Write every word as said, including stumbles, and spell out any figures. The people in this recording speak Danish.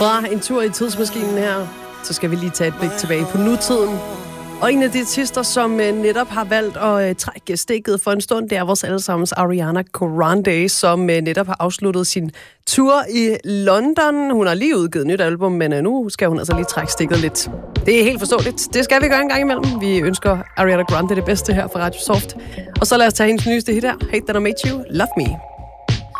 Fra en tur i tidsmaskinen her, så skal vi lige tage et blik tilbage på nutiden. Og en af de artister, som netop har valgt at trække stikket for en stund, det er vores allesammens Ariana Grande, som netop har afsluttet sin tur i London. Hun har lige udgivet et nyt album, men nu skal hun altså lige trække stikket lidt. Det er helt forståeligt. Det skal vi gøre en gang imellem. Vi ønsker Ariana Grande det bedste her fra Radio Soft. Og så lad os tage hendes nyeste hit her. Hate That I Made You, Love Me.